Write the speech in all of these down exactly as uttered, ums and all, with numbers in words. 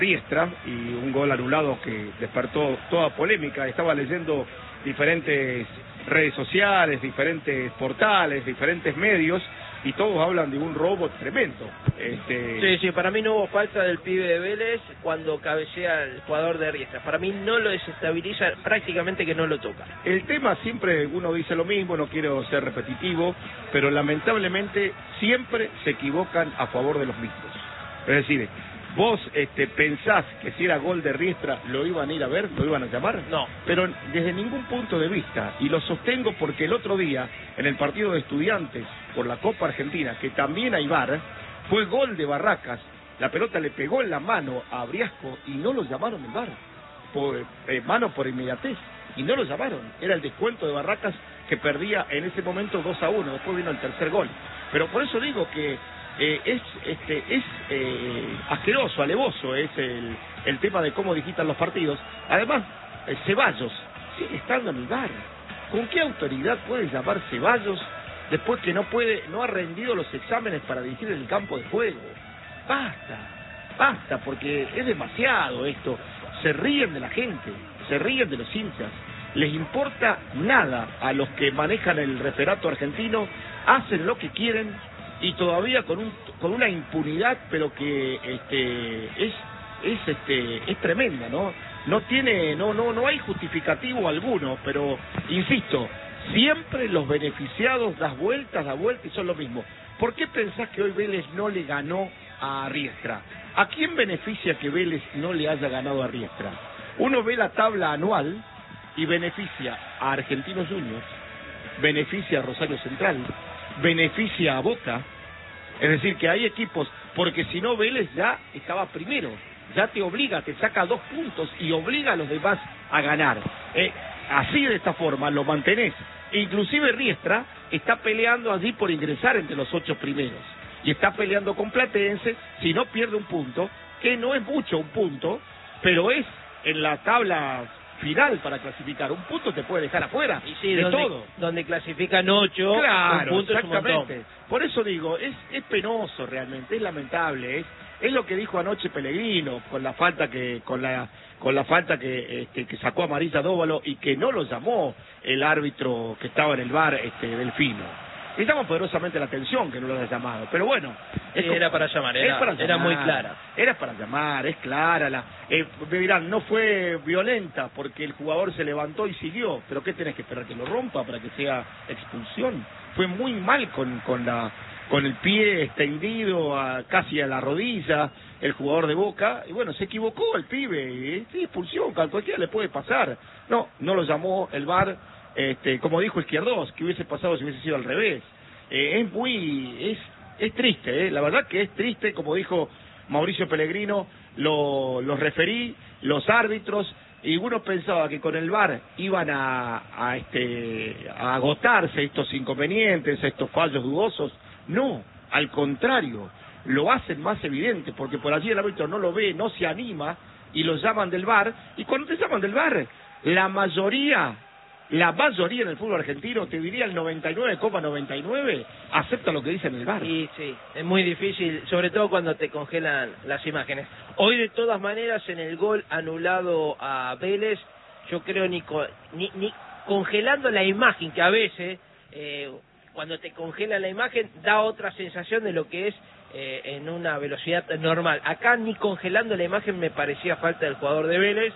Riestra y un gol anulado que despertó toda polémica. Estaba leyendo diferentes redes sociales, diferentes portales, diferentes medios y todos hablan de un robo tremendo. Este... Sí, sí, para mí no hubo falta del pibe de Vélez cuando cabecea el jugador de Riestra. Para mí no lo desestabiliza, prácticamente que no lo toca. El tema siempre uno dice lo mismo, no quiero ser repetitivo, pero lamentablemente siempre se equivocan a favor de los mismos. Es decir, ¿vos este, pensás que si era gol de Riestra lo iban a ir a ver, lo iban a llamar? No. Pero desde ningún punto de vista, y lo sostengo porque el otro día, en el partido de Estudiantes por la Copa Argentina, que también hay V A R, fue gol de Barracas, la pelota le pegó en la mano a Briasco y no lo llamaron el V A R, por, eh, mano por inmediatez, y no lo llamaron, era el descuento de Barracas que perdía en ese momento dos a uno, después vino el tercer gol. Pero por eso digo que Eh, es este es eh, asqueroso, alevoso es el, el tema de cómo digitan los partidos. Además, eh, Ceballos sigue estando en el V A R. ¿Con qué autoridad puede llamar Ceballos después que no puede, no ha rendido los exámenes para dirigir el campo de juego? Basta, basta, porque es demasiado esto. Se ríen de la gente, se ríen de los hinchas. Les importa nada a los que manejan el referato argentino, hacen lo que quieren y todavía con un con una impunidad, pero que este es es este es tremenda, ¿no? No tiene no no no hay justificativo alguno, pero insisto, siempre los beneficiados das vueltas, da vueltas y son lo mismo. ¿Por qué pensás que hoy Vélez no le ganó a Riestra? ¿A quién beneficia que Vélez no le haya ganado a Riestra? Uno ve la tabla anual y beneficia a Argentinos Juniors, beneficia a Rosario Central, beneficia a Boca, es decir, que hay equipos, porque si no Vélez ya estaba primero, ya te obliga, te saca dos puntos y obliga a los demás a ganar. Eh, así de esta forma lo mantenés. Inclusive Riestra está peleando allí por ingresar entre los ocho primeros y está peleando con Platense, si no pierde un punto, que no es mucho un punto, pero es en la tabla final para clasificar. Un punto te puede dejar afuera y sí, de donde, todo. Donde clasifican ocho, claro, un punto exactamente. Es un montón. Por eso digo, es, es penoso realmente, es lamentable, es, es lo que dijo anoche Pellegrino con la falta que con la con la falta que este, que sacó amarilla Dóvalo y que no lo llamó el árbitro que estaba en el V A R, este Delfino. Necesitamos poderosamente la atención que no lo haya llamado, pero bueno, es como, era para llamar, era, para llamar, era muy clara. Era para llamar, es clara. La, eh, me dirán, no fue violenta porque el jugador se levantó y siguió, pero ¿qué tenés que esperar? ¿Que lo rompa para que sea expulsión? Fue muy mal con, con, la, con el pie extendido a, casi a la rodilla, el jugador de Boca, y bueno, se equivocó el pibe, ¿eh? Sí, expulsión, a cualquiera le puede pasar. No, no lo llamó el V A R. Este, como dijo Izquierdos, que hubiese pasado si hubiese sido al revés. Eh, es muy, es, es triste, eh, la verdad que es triste, como dijo Mauricio Pellegrino, lo, los referí, los árbitros, y uno pensaba que con el V A R iban a, a, este, a agotarse estos inconvenientes, estos fallos dudosos. No, al contrario, lo hacen más evidente, porque por allí el árbitro no lo ve, no se anima, y lo llaman del V A R, y cuando te llaman del V A R, la mayoría... La mayoría en el fútbol argentino, te diría el noventa y nueve coma noventa y nueve, acepta lo que dice en el V A R. Y sí, es muy difícil, sobre todo cuando te congelan las imágenes. Hoy de todas maneras en el gol anulado a Vélez, yo creo ni, ni, ni congelando la imagen, que a veces eh, cuando te congela la imagen da otra sensación de lo que es eh, en una velocidad normal. Acá ni congelando la imagen me parecía falta del jugador de Vélez.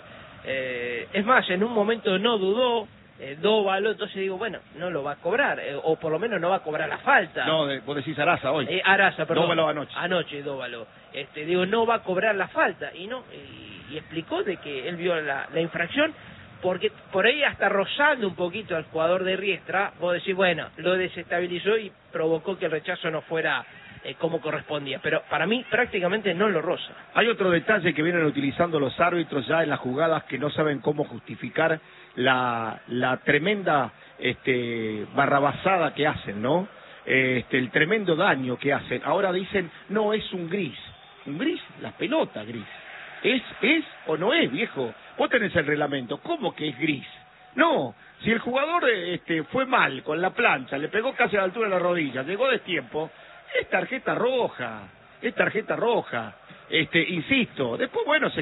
Eh, es más, en un momento no dudó, Eh, Dóvalo, entonces digo, bueno, no lo va a cobrar, eh, o por lo menos no va a cobrar la falta. No, de, vos decís Araza hoy. Eh, Araza, perdón. Dóvalo anoche. Anoche, Dóvalo. Este, digo, no va a cobrar la falta, y no, y, y explicó de que él vio la, la infracción, porque por ahí hasta rozando un poquito al jugador de Riestra, vos decís, bueno, lo desestabilizó y provocó que el rechazo no fuera eh, como correspondía, pero para mí prácticamente no lo roza. Hay otro detalle que vienen utilizando los árbitros ya en las jugadas que no saben cómo justificar la, la tremenda este, barrabasada que hacen, ¿no? Este, el tremendo daño que hacen. Ahora dicen, no, es un gris. ¿Un gris? La pelota gris. ¿Es, es o no es, viejo? Vos tenés el reglamento, ¿cómo que es gris? No, si el jugador este, fue mal con la plancha, le pegó casi a la altura de la rodilla, llegó de tiempo, es tarjeta roja, es tarjeta roja. Este, insisto, después, bueno, se